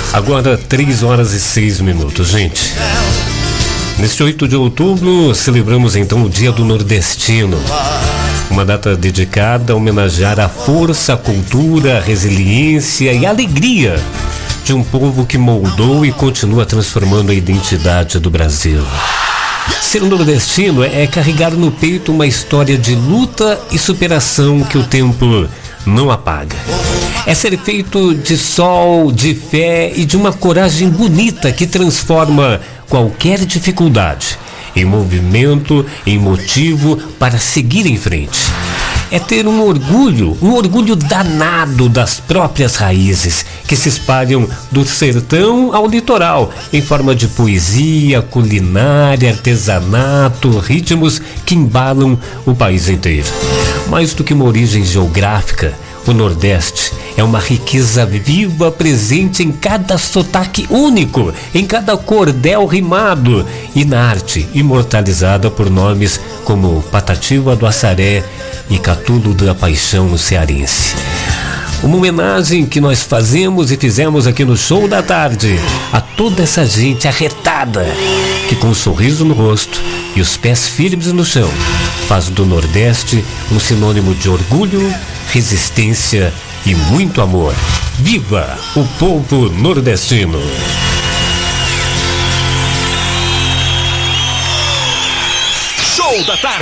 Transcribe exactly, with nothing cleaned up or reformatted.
Agora três horas e seis minutos, gente. Neste oito de outubro, celebramos então o Dia do Nordestino. Uma data dedicada a homenagear a força, a cultura, a resiliência e a alegria de um povo que moldou e continua transformando a identidade do Brasil. Ser nordestino é carregar no peito uma história de luta e superação que o tempo não apaga. É ser feito de sol, de fé e de uma coragem bonita que transforma qualquer dificuldade em movimento, em motivo para seguir em frente. É ter um orgulho, um orgulho danado das próprias raízes que se espalham do sertão ao litoral, em forma de poesia, culinária, artesanato, ritmos que embalam o país inteiro. Mais do que uma origem geográfica, o Nordeste é uma riqueza viva presente em cada sotaque único, em cada cordel rimado e na arte imortalizada por nomes como Patativa do Assaré e Catulo da Paixão no cearense. Uma homenagem que nós fazemos e fizemos aqui no Show da Tarde a toda essa gente arretada que com um sorriso no rosto e os pés firmes no chão faz do Nordeste um sinônimo de orgulho, resistência e muito amor. Viva o povo nordestino! Show da Tarde.